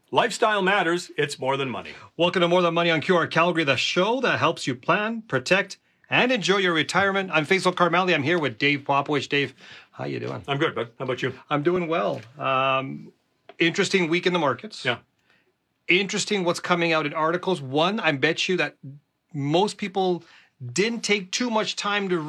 Lifestyle matters. It's more than money. Welcome to More Than Money on QR Calgary, the show that helps you plan, protect, and enjoy your retirement. I'm Faisal Karmali. I'm here with Dave Popowich. Dave, how you doing? I'm good, bud. How about you? I'm doing well. Interesting week in the markets. Yeah. Interesting what's coming out in articles. One, I bet you that most people didn't take too much time to